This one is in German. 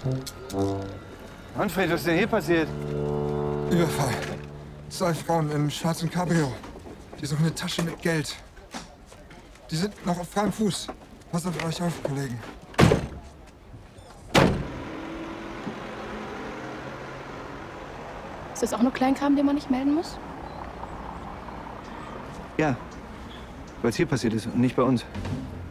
Manfred, was ist denn hier passiert? Überfall. 2 Frauen im schwarzen Cabrio. Die suchen eine Tasche mit Geld. Die sind noch auf freiem Fuß. Passt auf euch auf, Kollegen. Ist das auch nur Kleinkram, den man nicht melden muss? Ja, weil es hier passiert ist und nicht bei uns.